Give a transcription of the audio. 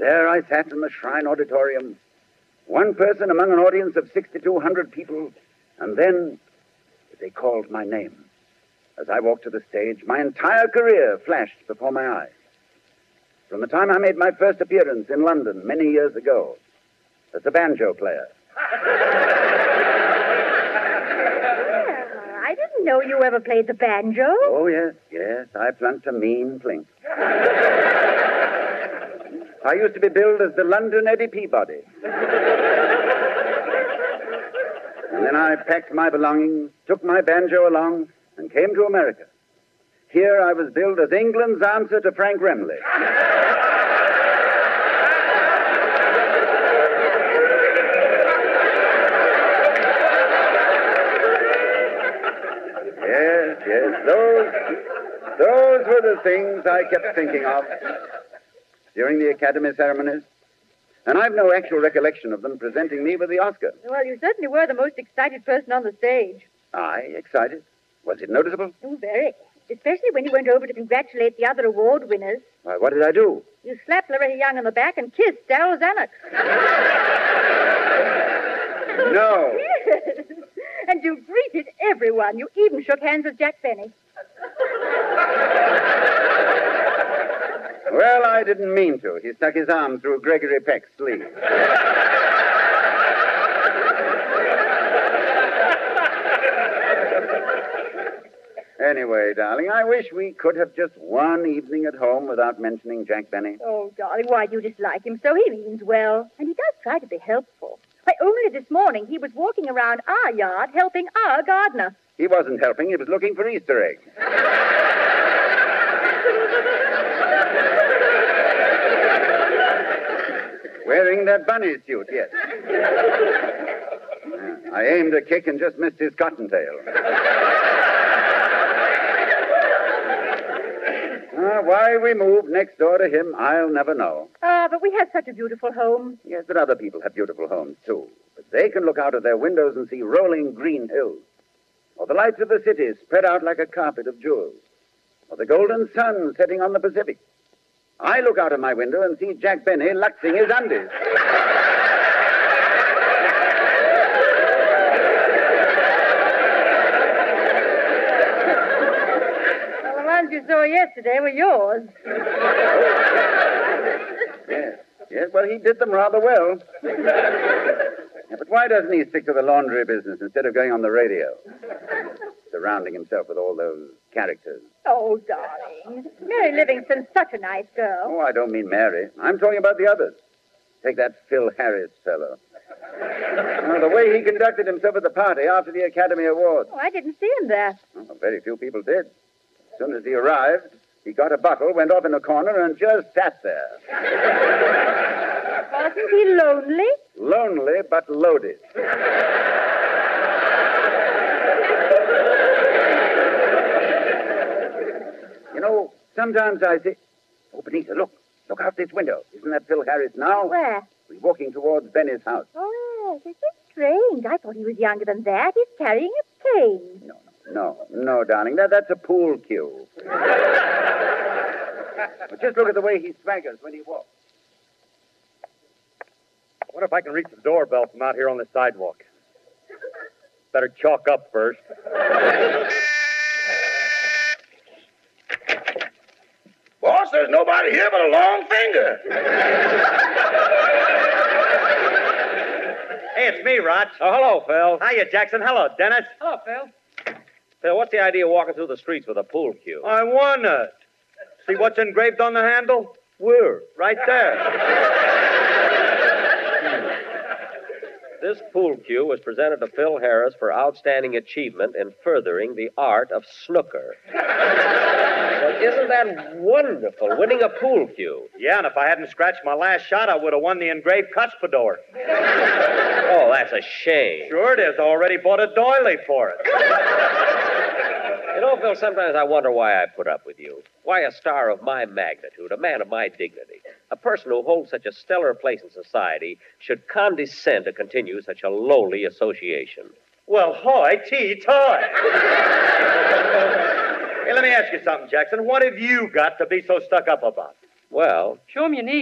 There I sat in the Shrine Auditorium, one person among an audience of 6,200 people, and then they called my name. As I walked to the stage, my entire career flashed before my eyes. From the time I made my first appearance in London many years ago, as a banjo player. I didn't know you ever played the banjo. Oh, yes, I plunked a mean plink. I used to be billed as the London Eddie Peabody. And then I packed my belongings, took my banjo along, and came to America. Here I was billed as England's answer to Frank Remley. Yes, those were the things I kept thinking of during the Academy ceremonies. And I've no actual recollection of them presenting me with the Oscar. Well, you certainly were the most excited person on the stage. Excited? Was it noticeable? Oh, very. Especially when you went over to congratulate the other award winners. Why, what did I do? You slapped Loretta Young on the back and kissed Darryl Zanuck. No. Yes. And you greeted everyone. You even shook hands with Jack Benny. Well, I didn't mean to. He stuck his arm through Gregory Peck's sleeve. Anyway, darling, I wish we could have just one evening at home without mentioning Jack Benny. Oh, darling, why do you dislike him so? He means well. And he does try to be helpful. Why, only this morning he was walking around our yard helping our gardener. He wasn't helping. He was looking for Easter eggs. Wearing that bunny suit, yes. I aimed a kick and just missed his cottontail. Why we moved next door to him, I'll never know. But we have such a beautiful home. Yes, but other people have beautiful homes, too. But they can look out of their windows and see rolling green hills, or the lights of the city spread out like a carpet of jewels, or the golden sun setting on the Pacific. I look out of my window and see Jack Benny luxing his undies. Well, the ones you saw yesterday were yours. Yes, well, he did them rather well. Yeah, but why doesn't he stick to the laundry business instead of going on the radio? Surrounding himself with all those characters. Oh, darling. Mary Livingston's such a nice girl. Oh, I don't mean Mary. I'm talking about the others. Take that Phil Harris fellow. The way he conducted himself at the party after the Academy Awards. Oh, I didn't see him there. Well, very few people did. As soon as he arrived, he got a bottle, went off in a corner, and just sat there. Wasn't he lonely? Lonely, but loaded. You know, sometimes I think... Oh, Benita, look. Look out this window. Isn't that Phil Harris now? Where? He's walking towards Benny's house. Oh, yes. It's strange. I thought he was younger than that. He's carrying a cane. No, darling. That's a pool cue. But just look at the way he swaggers when he walks. I wonder if I can reach the doorbell from out here on the sidewalk. Better chalk up first. Boss, there's nobody here but a long finger. Hey, it's me, Rog. Oh, hello, Phil. Hiya, Jackson. Hello, Dennis. Hello, Phil. Phil, what's the idea of walking through the streets with a pool cue? I wonder. See what's engraved on the handle? We're right there. This pool cue was presented to Phil Harris for outstanding achievement in furthering the art of snooker. Well, isn't that wonderful, winning a pool cue? Yeah, and if I hadn't scratched my last shot, I would have won the engraved cuspidor. Oh, that's a shame. Sure it is. I already bought a doily for it. You know, Phil, sometimes I wonder why I put up with you. Why a star of my magnitude, a man of my dignity, a person who holds such a stellar place in society should condescend to continue such a lowly association. Well, hoity-toy. Hey, let me ask you something, Jackson. What have you got to be so stuck up about? Well... Show him your knees.